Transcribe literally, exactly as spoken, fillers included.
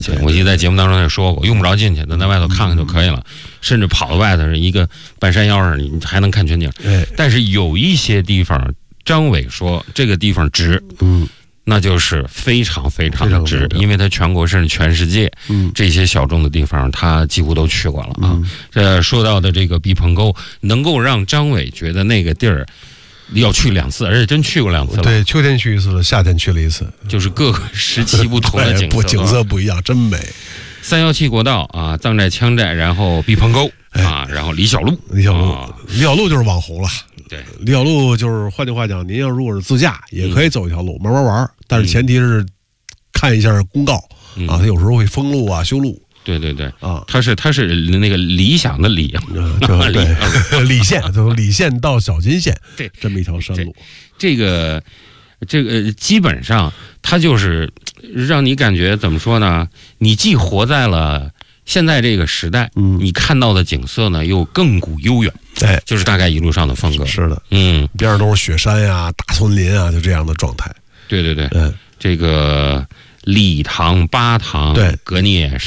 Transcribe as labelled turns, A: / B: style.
A: 我记得在节目当中也说过，用不着进去，咱在外头看看就可以了。甚至跑到外头是一个半山腰上，你还能看全景。但是有一些地方，张伟说这个地方值，嗯，那就是非常非常的值，因为他全国甚至全世界，嗯，这些小众的地方他几乎都去过了啊。呃，说到的这个毕棚沟，能够让张伟觉得那个地儿要去两次，而且真去过两次了。
B: 对，秋天去一次了，夏天去了一次，
A: 就是各个时期不同的景色，
B: 不景色不一样，真美。
A: 三幺七国道啊，藏寨、羌寨，然后毕棚沟啊，然后李小璐，
B: 李小璐，李小璐就是网红了。
A: 对，
B: 李小璐就是换句话讲，您要如果是自驾，也可以走一条路慢慢玩，但是前提是看一下公告啊，他有时候会封路啊、修路。
A: 对对对啊，他是他是那个理想的理，
B: 对，理县从理县到小金县，
A: 对，
B: 这么一条山路。
A: 这个这个基本上，它就是让你感觉怎么说呢？你既活在了现在这个时代，嗯，你看到的景色呢又亘古悠远，
B: 哎，
A: 就是大概一路上的风格。
B: 是的，
A: 嗯，
B: 边上都是雪山呀、大森林啊，就这样的状态。
A: 对对对，
B: 嗯，
A: 这个礼堂、八堂、
B: 对，
A: 格聂。